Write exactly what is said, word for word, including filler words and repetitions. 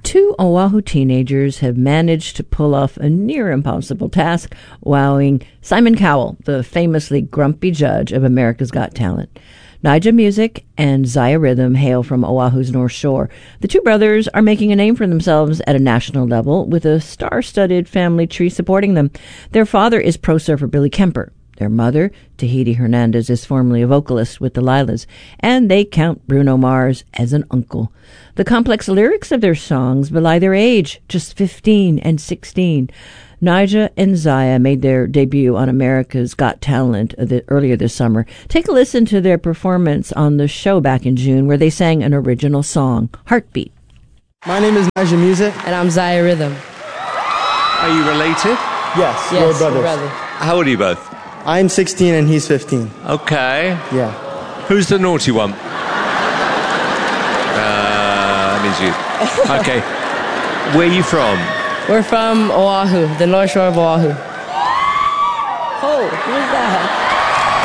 two Oahu teenagers have managed to pull off a near impossible task, wowing Simon Cowell, the famously grumpy judge of America's Got Talent. Nyjah Music and Zaya Rhythm hail from Oahu's North Shore. The two brothers are making a name for themselves at a national level, with a star-studded family tree supporting them. Their father is pro surfer Billy Kemper. Their mother, Tahiti Hernandez, is formerly a vocalist with the Lilas, and they count Bruno Mars as an uncle. The complex lyrics of their songs belie their age, just fifteen and sixteen. Nyjah and Zaya made their debut on America's Got Talent earlier this summer. Take a listen to their performance on the show back in June, where they sang an original song, Heartbeat. My name is Nyjah Music. And I'm Zaya Rhythm. Are you related? Yes, Yes, we're brothers. brother. How old are you both? I'm sixteen and he's fifteen. Okay. Yeah. Who's the naughty one? Uh, that means you. Okay. Where are you from? We're from Oahu, the North Shore of Oahu. Oh, who's that?